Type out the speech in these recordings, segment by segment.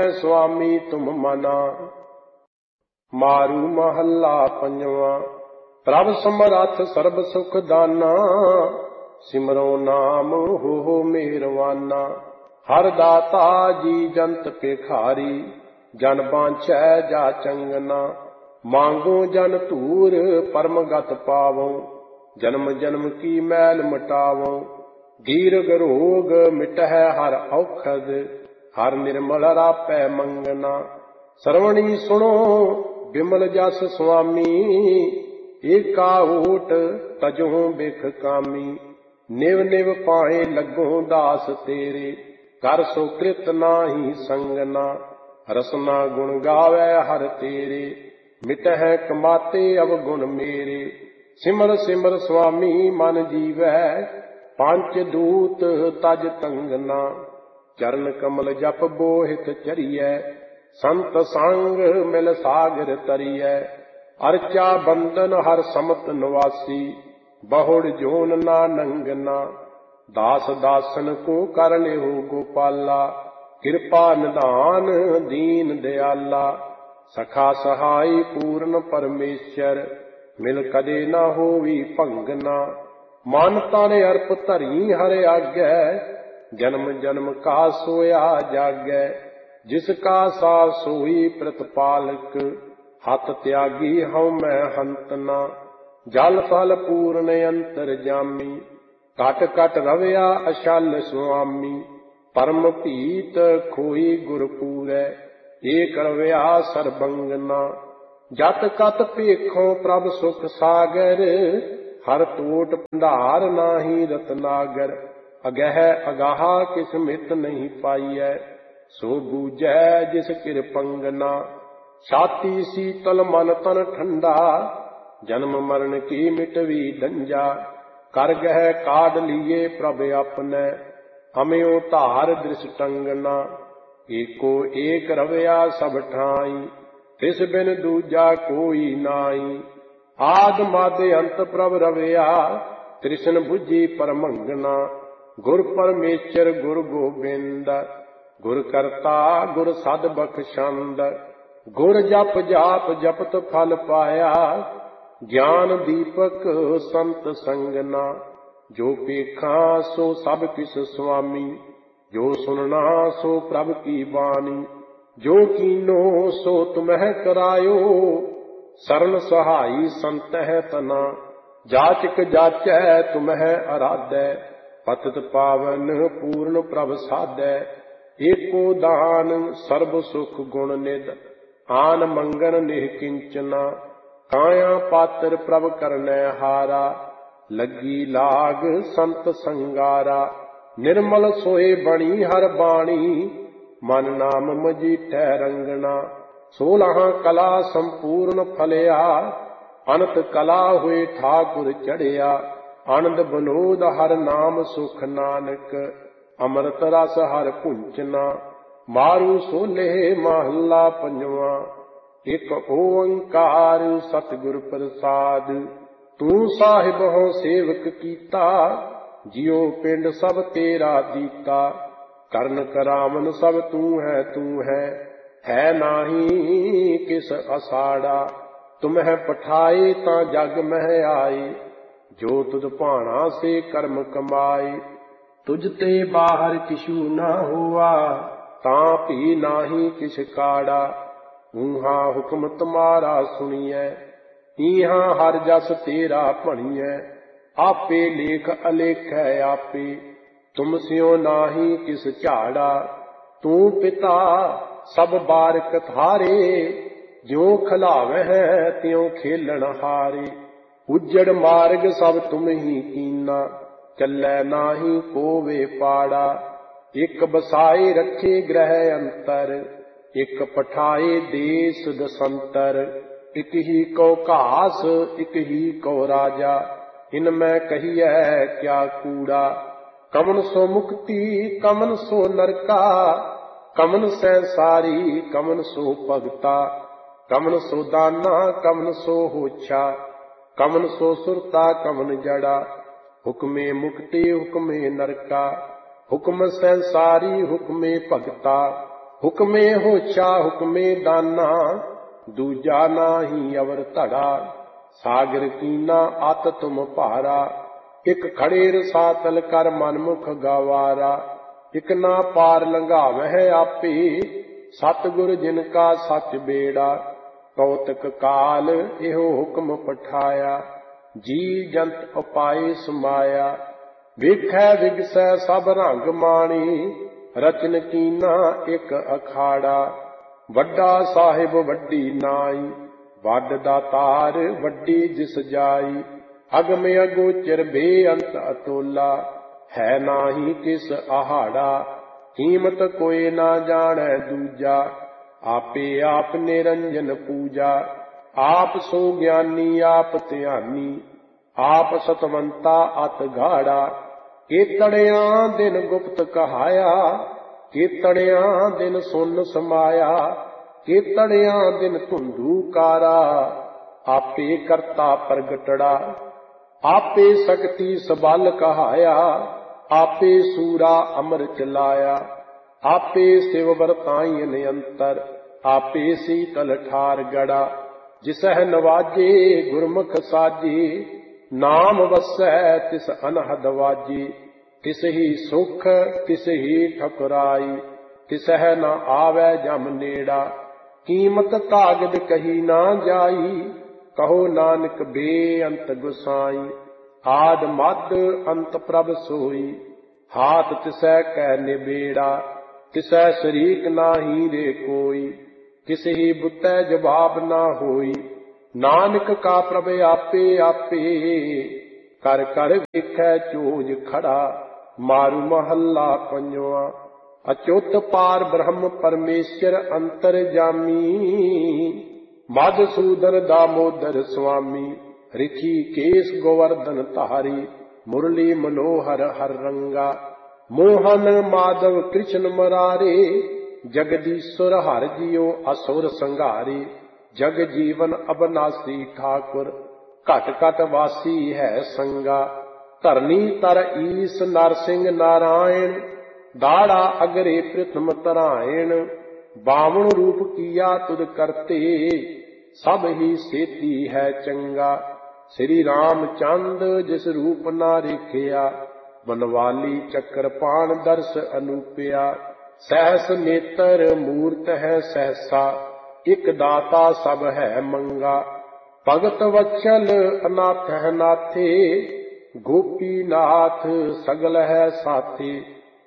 स्वामी तुम मना। मारू महला पंजवा। प्रभ समरथ सर्ब सुख दाना, सिमरो नाम हो मेहरवाना। हर दाता जी जंत भिखारी, जन बांछै जा चंगना। मांगो जन धूर परम गत पावो, जन्म जन्म की मैल मिटावो। दीर्घ रोग मिटहै हर औखद, हर निर्मल रापै मंगना। श्रवणी सुनो बिमल जस स्वामी, एका ओट तजो बिख कामी। निव निव पाए लगो दास तेरे, कर सो कृत नाही संगना। रसना गुण गावै हर तेरे, मिटहै कमाते अवगुण मेरे। सिमर सिमर स्वामी मन जीवै, पंच दूत तज तंगना। चरण कमल जप बोहित चरियै, संत संग मिल सागर तरियै। अर्चा बंदन हर समत निवासी, बहुड़ जोन ना नंगना। दास दासन को कर लेहु गोपाला, कृपा निधान दीन दयाला। सखा सहाय पूर्ण परमेश्वर, मिल कदे न होवी भंगना। मन तन अर्प धरी हर आगै, जन्म जन्म का सोया जागै। जिसका सा सोई प्रतिपालक, हत त्यागी हऊँ मैं हंतना। जल थल पूर्ण अंतर जामी, कट कट रवया अशल स्वामी। परम पीत खोई गुरपूरै, एक रवया सरबंगना। जत कत पेखों प्रभ सुख सागर, हर टोट भंडार नाही रतनागर। अगह अगाहा किस मित नहीं पाईऐ, सो बूझै जिस किरपंगना। छाती शीतल मन तन ठंडा, जन्म मरण की मिटवी डंजा। कर गह काढ़ लिए प्रभ अपने, हमें धार दृष्टंगना। एको एक रवया सब ठाई, तिस बिन दूजा कोई नाई। आद मादे अंत प्रभ रवया, तृष्ण बुझी परमंगना। गुर परमेश्वर गुर गोबिंद, गुर करता गुर सद बख्शंद। गुर जप जाप जपत फल पाया, ज्ञान दीपक संत संगना। जो पेखा सो सब किस स्वामी, जो सुनना सो प्रभ की बानी। जो कीनो सो तुम्हें करायो, सरल सहाई संत है तना। जाचक जाचै तुम्हें आराधै, पतित पावन पूर्ण प्रभ साधै। एको दान सर्ब सुख गुण निध, आन मंगन निहकिंचना। काया पात्र प्रभ करनै हारा, लगी लाग संत संगारा। निर्मल सोए बणी हर बाणी, मन नाम मजीठै रंगना। 16 कला संपूर्ण फलिया, अनंत कला हुए ठाकुर चढ़िया। आनंद बनोद हर नाम सुख नानक, अमृत रस हर पुंचना। मारू सोले महला पंजवा। एक ओंकार सतगुर प्रसाद, तू साहिब हो सेवक कीता। जियो पिंड सब तेरा दीता, करन करावन सब तू है नाही किस असाड़ा। तुम्हें पठाए ता जग मह आए, जो तुझ भाणा से कर्म कमाए। तुझ ते बाहर किशु न हुआ, तां भी नाही किछ काड़ा। ऊहा हुक्म तुम्हारा सुनिए, ईहा हर जस तेरा भणिए। आपे लेख अलेख है आपे, तुम स्यों नाही किस झाड़ा। तू पिता सब बारक थारे, ज्यों खिलावह त्यों खेलन हारे। उजड़ मार्ग सब तुम ही कीना, चलै नाही कोवे पाड़ा। एक बसाए रखे ग्रह अंतर, एक पठाए देश दसंतर। एक ही को घास एक ही को राजा, इनमें कहिए क्या कूड़ा। कमन सो मुक्ति कमन सो नरका, कमन संसारी कमन सो भगता। कमन सो दाना कमन सो होछा, कमन सो सुरता कमन जड़ा। हुक्मे मुक्ति हुक्मे नरका, हुक्म संसारी हुक्मे भगता। ਹੁਕਮੇ ਹੋਛਾ ਹੁਕਮੇ ਦਾਨਾ, ਦੂਜਾ ਨਾਹੀ ਅਵਰ ਧੜਾ। ਸਾਗਰ ਕੀਨਾ ਅਤ ਤੁਮ ਭਾਰਾ, ਇਕ ਖੜੇ ਰਸਾਤਲ ਕਰ ਮਨਮੁਖ ਗਵਾਰਾ। ਇਕ ਨਾ ਪਾਰ ਲੰਘਾਵਹਿ ਆਪੇ, ਸਤਿਗੁਰ ਜਿਨ ਕਾ ਸਚ ਬੇੜਾ। ਕੌਤਕ ਕਾਲ ਇਹੋ ਹੁਕਮ ਪਠਾਇਆ, ਜੀ ਜੰਤ ਉਪਾਏ ਸਮਾਇਆ। ਵੇਖੈ ਵਿਗਸੈ ਸਭ ਰੰਗ ਮਾਣੀ, ਰਚਨ ਕੀਨਾ ਇਕ ਅਖਾੜਾ। ਵੱਡਾ ਸਾਹਿਬ ਵੱਡੀ ਨਾਈ, ਵੱਡ ਦਾਤਾਰ ਵੱਡੀ ਜਿਸ ਜਾਈ। ਅਗਮ ਅਗੋਚਰ ਬੇਅੰਤ ਅਤੋਲਾ, ਹੈ ਨਾਹੀ ਕਿਸ ਆਹਾੜਾ। ਕੀਮਤ ਕੋਇ ਨਾ ਜਾਣੈ ਦੂਜਾ, ਆਪੇ ਆਪ ਨਿਰੰਜਨ ਪੂਜਾ। ਆਪ ਸੋ ਗਿਆਨੀ ਆਪ ਧਿਆਨੀ, ਆਪ ਸਤਵੰਤਾ ਅਤ ਗਾੜਾ। ਕੇਤੜਿਆਂ ਦਿਨ ਗੁਪਤ ਕਹਾਇਆ, ਕੇਤੜਿਆਂ ਦਿਨ ਸੁਨ ਸਮਾਇਆ। ਕੇਤੜਿਆਂ ਦਿਨ ਧੁੰਦੂ ਕਾਰਾ, ਆਪੇ ਕਰਤਾ ਪ੍ਰਗਟੜਾ। ਆਪੇ ਸਕਤੀ ਸਬਲ ਕਹਾਇਆ, ਆਪੇ ਸੂਰਾ ਅਮਰ ਚਲਾਇਆ। ਆਪੇ ਸਿਵ ਵਰਤਾਈ ਨਿਯੰਤਰ, ਆਪੇ ਸੀਤਲ ਠਾਰ ਗੜਾ। ਜਿਸਹਿ ਨਵਾਜੇ ਗੁਰਮੁਖ ਸਾਜੀ, ਨਾਮ ਵਸੈ ਤਿਸ ਅਨਹਦ ਵਾਜੀ। ਤਿਸਹੀ ਸੁਖ ਤਿਸਹੀ ਠਕੁਰਾਈ, ਤਿਸਹਿ ਨ ਆਵੈ ਜਮ ਨੇੜਾ। ਕੀਮਤ ਕਾਗਦ ਕਹੀ ਨਾ ਜਾਈ, ਕਹੋ ਨਾਨਕ ਬੇਅੰਤ ਗੁਸਾਈ। ਆਦ ਮਦ ਅੰਤ ਪ੍ਰਭ ਸੋਈ, ਹਾਥ ਤਿਸੈ ਕੈ ਨਿਬੇੜਾ। ਤਿਸੈ ਸ਼ਰੀਕ ਨਾਹੀ ਰੇ ਕੋਈ, ਕਿਸਹੀ ਬੁੱਤੈ ਜਵਾਬ ਨਾ ਹੋਈ। ਨਾਨਕ ਕਾ ਪ੍ਰਭ ਆਪੇ ਆਪੇ, ਕਰ ਕਰ ਵੇਖੈ ਚੋਜ ਖੜਾ। ਮਾਰੂ ਮਹੱਲਾ ਪੰਜਵਾ। ਅਚੁੱਤ ਪਾਰ ਬ੍ਰਹਮ ਪਰਮੇਸ਼ਰ ਅੰਤਰਜਾਮੀ, ਮਧੂਸੂਦਨ ਦਾਮੋਦਰ ਸੁਆਮੀ। ਰਿਸ਼ੀਕੇਸ਼ ਗੋਵਰਧਨ ਧਾਰੀ, ਮੁਰਲੀ ਮਨੋਹਰ ਹਰ ਰੰਗਾ। ਮੋਹਨ ਮਾਧਵ ਕ੍ਰਿਸ਼ਨ ਮੁਰਾਰੇ, ਜਗਦੀਸ਼ਵਰ ਹਰਿ ਜੀਉ ਅਸੁਰ ਸੰਘਾਰੇ। ਜਗ ਜੀਵਨ ਅਬਨਾਸੀ ਠਾਕੁਰ, ਘਟ ਘਟ ਵਾਸੀ ਹੈ ਸੰਗਾ। ਧਰਨੀ ਤਰ ਈਸ ਨਰਸਿੰਘ ਨਾਰਾਇਣ, ਦਾੜਾ ਅਗਰੇ ਪ੍ਰਥਮ ਤਰਾਇਣ। ਬਾਵਨ ਰੂਪ ਕੀਆ ਤੁਧ ਕਰਤੇ, ਸਭ ਹੀ ਸੇਤੀ ਹੈ ਚੰਗਾ। ਸ੍ਰੀ ਰਾਮ ਚੰਦ ਜਿਸ ਰੂਪ ਨਾ ਰੇਖਿਆ, ਬਨਵਾਲੀ ਚੱਕਰਪਾਣ ਦਰਸ ਅਨੂਪਿਆ। ਸਹਿਸ ਨੇਤਰ ਮੂਰਤ ਹੈ ਸਹਿਸਾ, ਇਕ ਦਾਤਾ ਸਭ ਹੈ ਮੰਗਾ। ਭਗਤ ਵਛਲ ਅਨਾਥ ਹੈ ਨਾਥੇ, ਗੋਪੀ ਨਾਥ ਸਗਲ ਹੈ ਸਾਥੀ।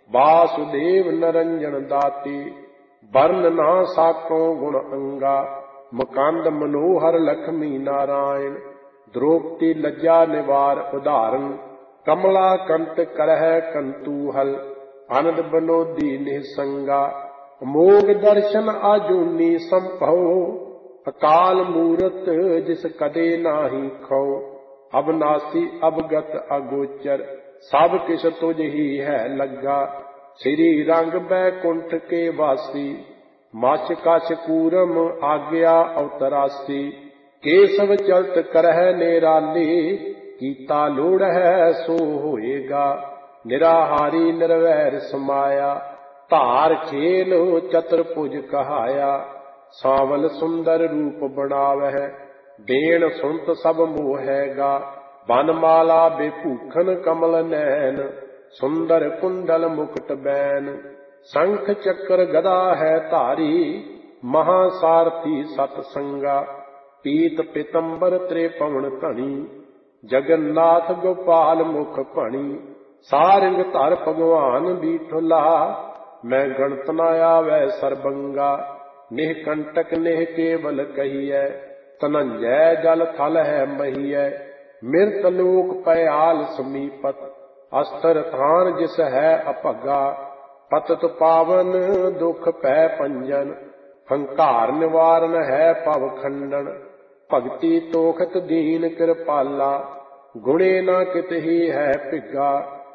ਵਾਸੁਦੇਵ ਨਰੰਜਨ ਦਾਤੀ, ਬਰਨ ਨਾ ਸਾਕੋ ਗੁਣ ਅੰਗਾ। ਮੁਕੰਦ ਮਨੋਹਰ ਲਖਮੀ ਨਾਰਾਇਣ, ਦ੍ਰੋਪਦੀ ਲੱਜਾ ਨਿਵਾਰ ਉਦਾਹਰਨ। ਕਮਲਾ ਕੰਤ ਕਰਹਿ ਕੰਤੂਹਲ, ਆਨੰਦ ਬਨੋਦੀ ਨਿਸੰਗਾ। ਅਮੋਗ ਦਰਸ਼ਨ ਆਜੂਨੀ ਸੰਭਉ, ਅਕਾਲ ਮੂਰਤ ਜਿਸ ਕਦੇ ਨਾਹੀ ਖਉ। ਅਬਨਾਸੀ ਅਬਗਤ ਅਗੋਚਰ, ਸਭ ਕਿਛ ਤੁਝ ਹੀ ਹੈ ਲੱਗਾ। ਸ੍ਰੀ ਰੰਗ ਬੈਕੁੰਠ ਕੇ ਵਾਸੀ, ਮਛ ਕਛ ਕੂਰਮ ਆਗਿਆ ਅਵਤਰਾਸੀ। ਕੇਸਵ ਚਲਤ ਕਰਹਿ ਨਿਰਾਲੀ, ਕੀਤਾ ਲੋੜ ਹੈ ਸੋ ਹੋਏਗਾ। ਨਿਰਾਹਾਰੀ ਨਿਰਵੈਰ ਸਮਾਇਆ, ਧਾਰ ਖੇਲ ਚਤੁਰਭੁਜ ਕਹਾਇਆ। ਸਾਵਲ ਸੁੰਦਰ ਰੂਪ ਬਣਾਵਹਿ, ਬੇਣ ਸੁਣਤ ਸਭ ਮੋਹੈਗਾ। ਬਨਮਾਲਾ ਬੇਭੂਖਨ ਕਮਲ ਨੈਣ, ਸੁੰਦਰ ਕੁੰਡਲ ਮੁਕਟ ਬੈਨ। ਸ਼ੰਖ ਚੱਕਰ ਗਦਾ ਹੈ ਧਾਰੀ, ਮਹਾਸਾਰਥੀ ਸਤ ਸੰਗਾ। ਪੀਤ ਪਿਤੰਬਰ ਤ੍ਰਿਪਵਨ ਧਣੀ, ਜਗਨਨਾਥ ਗੋਪਾਲ ਮੁਖ ਭਣੀ। ਸਾਰੰਗ ਧਰ ਭਗਵਾਨ ਬੀਠਲਾ, ਮੈਂ ਗਣਤ ਨ ਆਵੈ ਸਰਬੰਗਾ। ਨਿਹ ਕੰਟਕ ਨਿਹ ਕੇਵਲ ਕਹੀਐ, ਧਨੰਜੈ ਜਲ ਥਲ ਹੈ ਮਹੀਐ। ਮਿਰਤ ਲੋਕ ਪਇਆਲ ਸਮੀਪਤ, ਅਸਥਰ ਥਾਨ ਜਿਸ ਹੈ ਅਭਗਾ। ਪਤਿਤ ਪਾਵਨ ਦੁਖ ਭੈ ਭੰਜਨ, ਹੰਕਾਰ ਨਿਵਾਰਨ ਹੈ ਭਵ ਖੰਡਨ। ਭਗਤੀ ਤੋਖਤ ਦੀਨ ਕਿਰਪਾਲਾ, ਗੁਣੇ ਨਾ ਕਿਤਹੀ ਹੈ ਭਿੱਗਾ।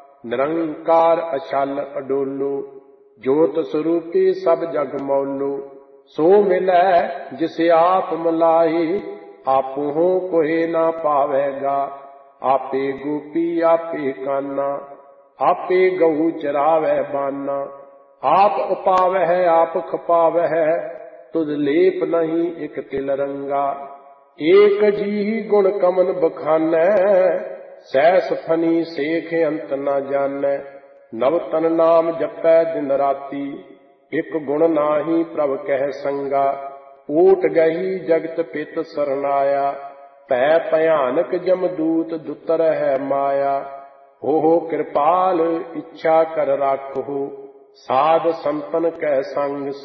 ਨਿਰੰਕਾਰ ਅਛਲ ਅਡੋਲੋ, ਜੋਤ ਸਰੂਪੀ ਸਭ ਜਗ ਮੌਲੋ। ਸੋ ਮਿਲੈ ਜਿਸ ਆਪ ਮਲਾਈ, ਆਪਹੁ ਕੋਇ ਨਾ ਪਾਵੈਗਾ। ਆਪੇ ਗੋਪੀ ਆਪੇ ਕਾਨਾ, ਆਪੇ ਗਊ ਚਰਾਵੈ ਬਾਨਾ। आप उपावह आप खपावह, तुझ लेप नहीं एक तिल रंगा। एक जी गुण कमन बखानै, सैस फनी सेख अंत न जानै। नव तन नाम जपै दिन राती, एक गुण नाही प्रभ कह संगा। ऊट गही जगत पित सरनाया, भै भयानक जमदूत दुतर है माया। हो कृपाल इच्छा कर राखो, साध संतन कह संग